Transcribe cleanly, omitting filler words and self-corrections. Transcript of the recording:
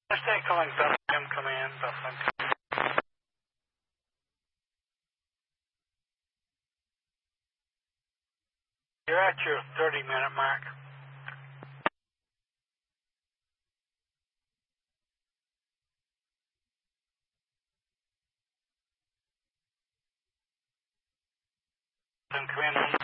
Stay calling Bethlehem Command, Bethlehem. You're at your 30-minute mark. Command